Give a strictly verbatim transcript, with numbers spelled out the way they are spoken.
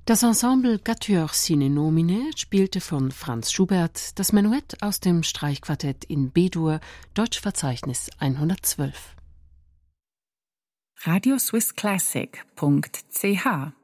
Das Ensemble Quatuor sine nomine spielte von Franz Schubert das Menuett aus dem Streichquartett in B-Dur, Deutschverzeichnis hundertzwölf. radioswisschlassic punkt c h